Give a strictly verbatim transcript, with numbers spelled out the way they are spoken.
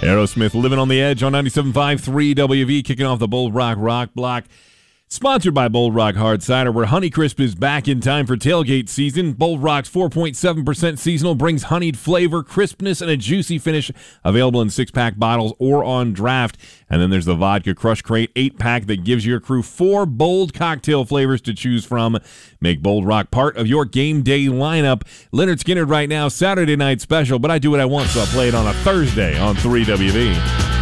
Aerosmith, Living on the Edge on ninety-seven point five, three W V, kicking off the Bold Rock Rock Block. Sponsored by Bold Rock Hard Cider, where Honeycrisp is back in time for tailgate season. Bold Rock's four point seven percent seasonal brings honeyed flavor, crispness, and a juicy finish. Available in six-pack bottles or on draft. And then there's the Vodka Crush Crate eight-pack that gives your crew four bold cocktail flavors to choose from. Make Bold Rock part of your game day lineup. Leonard Skinner right now, Saturday night special, but I do what I want, so I'll play it on a Thursday on three W V.